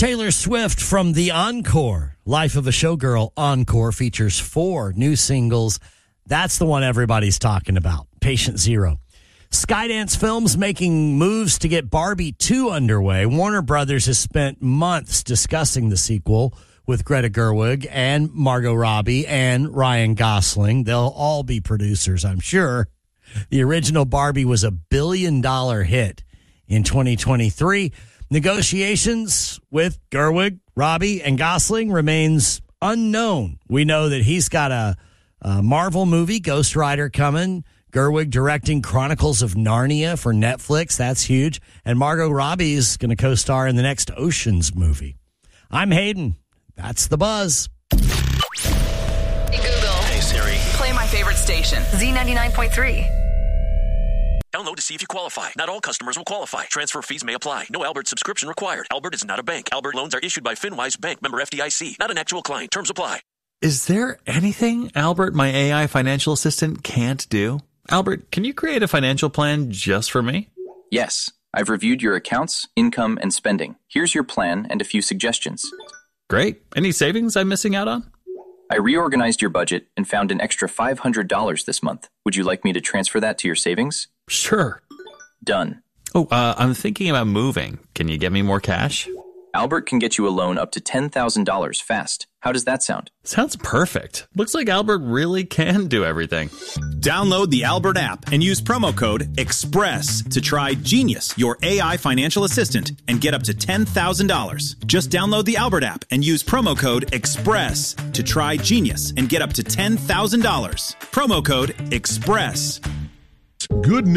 Taylor Swift from the Encore. Life of a Showgirl Encore features 4 new singles. That's the one everybody's talking about, Patient Zero. Skydance Films making moves to get Barbie 2 underway. Warner Brothers has spent months discussing the sequel with Greta Gerwig and Margot Robbie and Ryan Gosling. They'll all be producers, I'm sure. The original Barbie was $1 billion hit in 2023. Negotiations with Gerwig, Robbie, and Gosling remains unknown. We know that he's got a Marvel movie, Ghost Rider, coming. Gerwig directing Chronicles of Narnia for Netflix. That's huge. And Margot Robbie is going to co-star in the next Oceans movie. I'm Hayden. That's the buzz. Hey, Google. Hey, Siri. Play my favorite station, Z99.3. Download to see if you qualify. Not all customers will qualify. Transfer fees may apply. No Albert subscription required. Albert is not a bank. Albert loans are issued by FinWise Bank, member FDIC. Not an actual client. Terms apply. Is there anything Albert, my AI financial assistant, can't do? Albert, can you create a financial plan just for me? Yes. I've reviewed your accounts, income, and spending. Here's your plan and a few suggestions. Great. Any savings I'm missing out on? I reorganized your budget and found an extra $500 this month. Would you like me to transfer that to your savings? Sure. Done. Oh, I'm thinking about moving. Can you get me more cash? Albert can get you a loan up to $10,000 fast. How does that sound? Sounds perfect. Looks like Albert really can do everything. Download the Albert app and use promo code EXPRESS to try Genius, your AI financial assistant, and get up to $10,000. Just download the Albert app and use promo code EXPRESS to try Genius and get up to $10,000. Promo code EXPRESS. Good news.